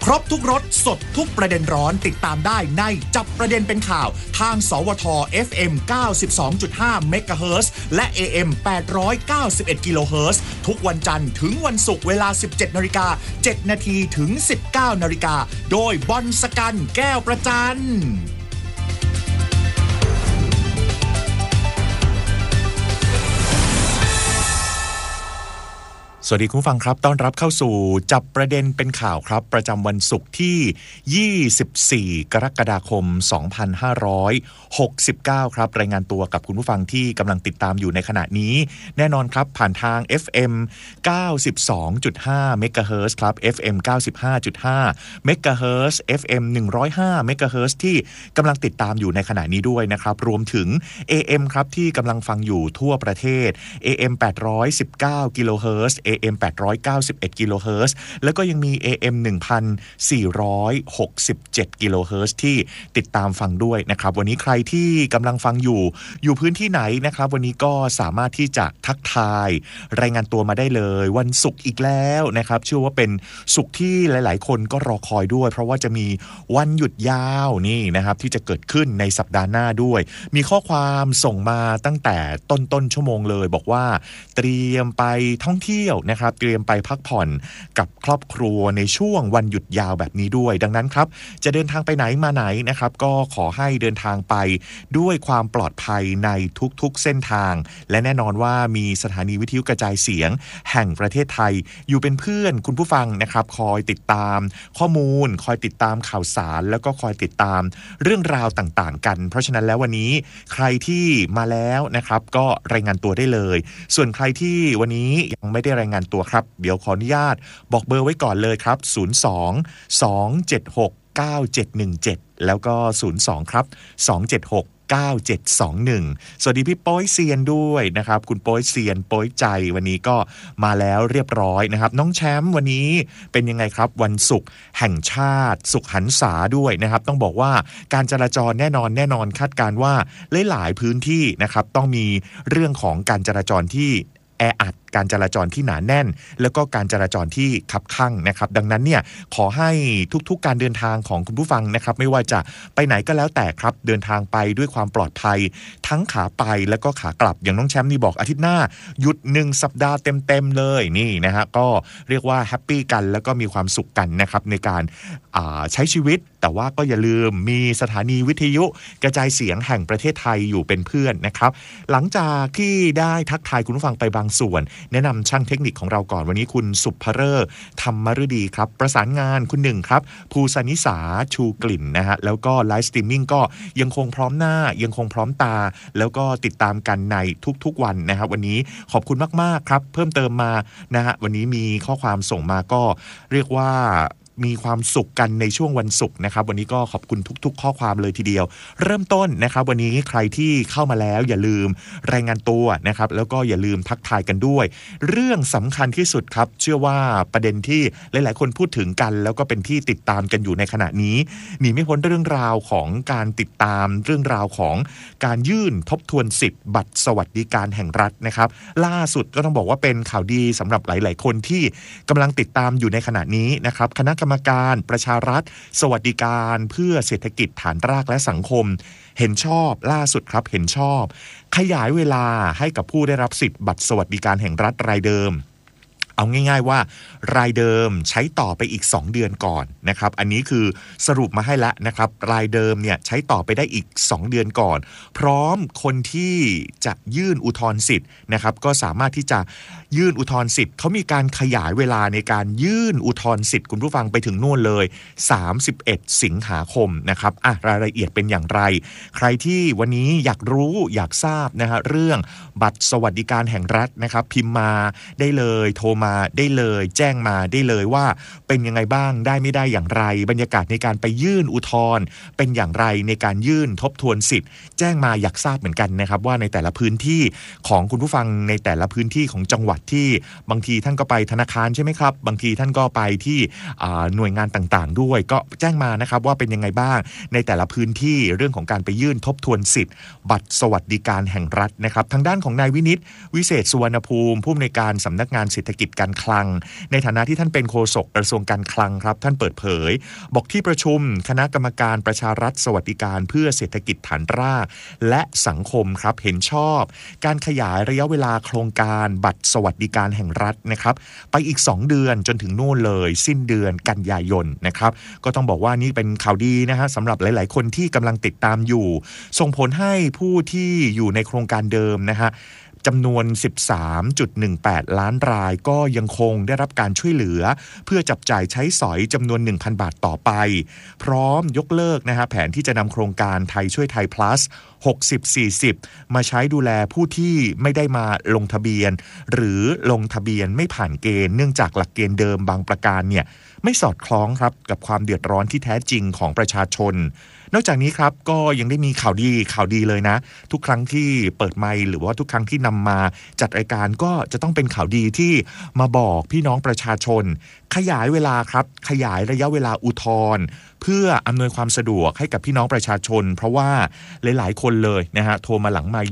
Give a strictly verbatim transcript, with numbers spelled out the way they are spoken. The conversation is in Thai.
รบทุกรสสดทุกประเด็นร้อนติดตามได้ในจับประเด็นเป็นข่าวทางสวท เอฟ เอ็ม เก้าสิบสองจุดห้า เมกะเฮิรตซ์และ เอ เอ็ม แปดร้อยเก้าสิบเอ็ด กิโลเฮิรตซ์ทุกวันจันทร์ถึงวันศุกร์เวลา สิบเจ็ดนาฬิกาเจ็ดนาทีถึง สิบเก้านาฬิกาโดยบอลสกันแก้วประจันสวัสดีคุณผู้ฟังครับต้อนรับเข้าสู่จับประเด็นเป็นข่าวครับประจำวันศุกร์ที่ยี่สิบสี่กรกฎาคมสองพันห้าร้อยหกสิบเก้าครับรายงานตัวกับคุณผู้ฟังที่กำลังติดตามอยู่ในขณะนี้แน่นอนครับผ่านทาง เอฟ เอ็ม เก้าสิบสองจุดห้า เมกะเฮิรตซ์ครับ เอฟ เอ็ม เก้าสิบห้าจุดห้า เมกะเฮิรตซ์ เอฟ เอ็ม หนึ่งร้อยห้า เมกะเฮิรตซ์ที่กำลังติดตามอยู่ในขณะนี้ด้วยนะครับรวมถึง เอ เอ็ม ครับที่กำลังฟังอยู่ทั่วประเทศ เอ เอ็ม แปดร้อยสิบเก้า กิโลเฮิรตซ์ เอ เอ็ม แปดร้อยเก้าสิบเอ็ด กิโลเฮิรตซ์แล้วก็ยังมี เอ เอ็ม หนึ่งพันสี่ร้อยหกสิบเจ็ด กิโลเฮิรตซ์ที่ติดตามฟังด้วยนะครับวันนี้ใครที่กำลังฟังอยู่อยู่พื้นที่ไหนนะครับวันนี้ก็สามารถที่จะทักทายรายงานตัวมาได้เลยวันศุกร์อีกแล้วนะครับเชื่อว่าเป็นศุกร์ที่หลายๆคนก็รอคอยด้วยเพราะว่าจะมีวันหยุดยาวนี่นะครับที่จะเกิดขึ้นในสัปดาห์หน้าด้วยมีข้อความส่งมาตั้งแต่ต้นต้นชั่วโมงเลยบอกว่าเตรียมไปท่องเที่ยวนะครับเตรียมไปพักผ่อนกับครอบครัวในช่วงวันหยุดยาวแบบนี้ด้วยดังนั้นครับจะเดินทางไปไหนมาไหนนะครับก็ขอให้เดินทางไปด้วยความปลอดภัยในทุกๆเส้นทางและแน่นอนว่ามีสถานีวิทยุกระจายเสียงแห่งประเทศไทยอยู่เป็นเพื่อนคุณผู้ฟังนะครับคอยติดตามข้อมูลคอยติดตามข่าวสารแล้วก็คอยติดตามเรื่องราวต่างๆกันเพราะฉะนั้นแล้ววันนี้ใครที่มาแล้วนะครับก็รายงานตัวได้เลยส่วนใครที่วันนี้ยังไม่ได้รายงานตัวครับเดี๋ยวขออนุญาตบอกเบอร์ไว้ก่อนเลยครับศูนย์ สอง สอง เจ็ด หก เก้า เจ็ด หนึ่ง เจ็ดแล้วก็ศูนย์ สองครับสอง เจ็ด หก เก้า เจ็ด สอง หนึ่งสวัสดีพี่โป้ยเซียนด้วยนะครับคุณโป้ยเซียนโป้ยใจวันนี้ก็มาแล้วเรียบร้อยนะครับน้องแชมป์วันนี้เป็นยังไงครับวันศุกร์แห่งชาติศุกร์หันษาด้วยนะครับต้องบอกว่าการจราจรแน่นอนแน่นอนคาดการณ์ว่าหลายๆพื้นที่นะครับต้องมีเรื่องของการจราจรที่แออัดการจราจรที่หนาแน่นแล้วก็การจราจรที่คับคั่งนะครับดังนั้นเนี่ยขอให้ทุกๆการเดินทางของคุณผู้ฟังนะครับไม่ว่าจะไปไหนก็แล้วแต่ครับเดินทางไปด้วยความปลอดภัยทั้งขาไปแล้วก็ขากลับอย่างน้องแชมป์นี่บอกอาทิตย์หน้าหยุดหนึ่งสัปดาห์เต็มๆเลยนี่นะฮะก็เรียกว่าแฮปปี้กันแล้วก็มีความสุขกันนะครับในการใช้ชีวิตแต่ว่าก็อย่าลืมมีสถานีวิทยุกระจายเสียงแห่งประเทศไทยอยู่เป็นเพื่อนนะครับหลังจากที่ได้ทักทายคุณผู้ฟังไปบางส่วนแนะนำช่างเทคนิคของเราก่อนวันนี้คุณสุภเริศธรรมฤดีครับประสานงานคุณหนึ่งครับภูสนิสาชูกลิ่นนะฮะแล้วก็ไลฟ์สตรีมมิ่งก็ยังคงพร้อมหน้ายังคงพร้อมตาแล้วก็ติดตามกันในทุกๆวันนะครับวันนี้ขอบคุณมากๆครับเพิ่มเติมมานะฮะวันนี้มีข้อความส่งมาก็เรียกว่ามีความสุขกันในช่วงวันศุกร์นะครับวันนี้ก็ขอบคุณทุกๆข้อความเลยทีเดียวเริ่มต้นนะครับวันนี้ใครที่เข้ามาแล้วอย่าลืมรายงานตัวนะครับแล้วก็อย่าลืมทักทายกันด้วยเรื่องสำคัญที่สุดครับเชื่อว่าประเด็นที่หลายๆคนพูดถึงกันแล้วก็เป็นที่ติดตามกันอยู่ในขณะนี้หนีไม่พ้นเรื่องราวของการติดตามเรื่องราวของการยื่นทบทวนสิทธิ์บัตรสวัสดิการแห่งรัฐนะครับล่าสุดก็ต้องบอกว่าเป็นข่าวดีสำหรับหลายๆคนที่กำลังติดตามอยู่ในขณะนี้นะครับคณะกรรมการประชารัฐสวัสดิการเพื่อเศรษฐกิจฐานรากและสังคมเห็นชอบล่าสุดครับเห็นชอบขยายเวลาให้กับผู้ได้รับสิทธิ์บัตรสวัสดิการแห่งรัฐรายเดิมเอาง่ายๆว่ารายเดิมใช้ต่อไปอีกสองเดือนก่อนนะครับอันนี้คือสรุปมาให้แล้วนะครับรายเดิมเนี่ยใช้ต่อไปได้อีกสองเดือนก่อนพร้อมคนที่จะยื่นอุทธรณ์สิทธิ์นะครับก็สามารถที่จะยื่นอุทธรณ์สิทธิ์เขามีการขยายเวลาในการยื่นอุทธรณ์สิทธิ์คุณผู้ฟังไปถึงโน่นเลยสามสิบเอ็ดสิงหาคมนะครับอ่ะรายละเอียดเป็นอย่างไรใครที่วันนี้อยากรู้อยากทราบนะฮะเรื่องบัตรสวัสดิการแห่งรัฐนะครับพิมพ์มาได้เลยโทรมาได้เลยแจ้งมาได้เลยว่าเป็นยังไงบ้างได้ไม่ได้อย่างไรบรรยากาศในการไปยื่นอุทธรณ์เป็นอย่างไรในการยื่นทบทวนสิทธิ์แจ้งมาอยากทราบเหมือนกันนะครับว่าในแต่ละพื้นที่ของคุณผู้ฟังในแต่ละพื้นที่ของจังหวัดที่บางทีท่านก็ไปธนาคารใช่ไหมครับบางทีท่านก็ไปที่หน่วยงานต่างๆด้วยก็แจ้งมานะครับว่าเป็นยังไงบ้างในแต่ละพื้นที่เรื่องของการไปยื่นทบทวนสิทธิ์บัตรสวัสดิการแห่งรัฐนะครับทางด้านของนายวินิตวิเศษสุวรรณภูมิผู้อำนวยการสำนักงานเศรษฐกิจการคลังในฐานะที่ท่านเป็นโฆษกกระทรวงการคลังครับท่านเปิดเผยบอกที่ประชุมคณะกรรมการประชารัฐสวัสดิการเพื่อเศรษฐกิจฐานรากและสังคมครับเห็นชอบการขยายระยะเวลาโครงการบัตรสวัสดิการแห่งรัฐนะครับไปอีกสองเดือนจนถึงนู่นเลยสิ้นเดือนกันยายนนะครับก็ต้องบอกว่านี่เป็นข่าวดีนะฮะสำหรับหลายๆคนที่กำลังติดตามอยู่ส่งผลให้ผู้ที่อยู่ในโครงการเดิมนะฮะจำนวน สิบสามจุดหนึ่งแปด ล้านรายก็ยังคงได้รับการช่วยเหลือเพื่อจับจ่ายใช้สอยจำนวน หนึ่งพัน บาทต่อไปพร้อมยกเลิกนะฮะแผนที่จะนำโครงการไทยช่วยไทย plus หกสิบ สี่สิบ มาใช้ดูแลผู้ที่ไม่ได้มาลงทะเบียนหรือลงทะเบียนไม่ผ่านเกณฑ์เนื่องจากหลักเกณฑ์เดิมบางประการเนี่ยไม่สอดคล้องครับกับความเดือดร้อนที่แท้จริงของประชาชนนอกจากนี้ครับก็ยังได้มีข่าวดีข่าวดีเลยนะทุกครั้งที่เปิดไมค์หรือว่าทุกครั้งที่นำมาจัดรายการก็จะต้องเป็นข่าวดีที่มาบอกพี่น้องประชาชนขยายเวลาครับขยายระยะเวลาอุทธรณ์เพื่ออำนวยความสะดวกให้กับพี่น้องประชาชนเพราะว่าหลายๆคนเลยนะฮะโทรมาหลังไมค์